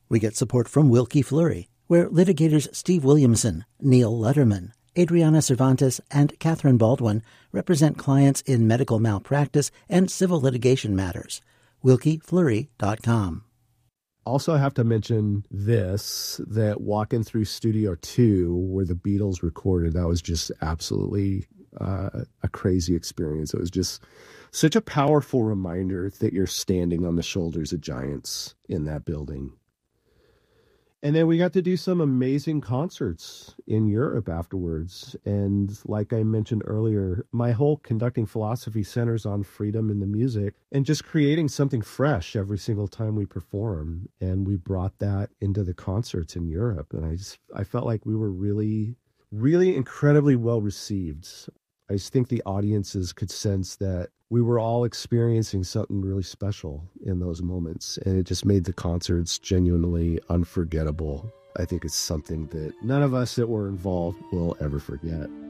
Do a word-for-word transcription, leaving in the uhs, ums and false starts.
We get support from Wilkie Fleury, where litigators Steve Williamson, Neil Letterman, Adriana Cervantes, and Catherine Baldwin represent clients in medical malpractice and civil litigation matters. wilkie fleury dot com. Also have to mention this, that walking through Studio two where the Beatles recorded, that was just absolutely uh, a crazy experience. It was just such a powerful reminder that you're standing on the shoulders of giants in that building. And then we got to do some amazing concerts in Europe afterwards. And like I mentioned earlier, my whole conducting philosophy centers on freedom in the music and just creating something fresh every single time we perform. And we brought that into the concerts in Europe. And I just, I felt like we were really, really incredibly well received. I just think the audiences could sense that we were all experiencing something really special in those moments. And it just made the concerts genuinely unforgettable. I think it's something that none of us that were involved will ever forget.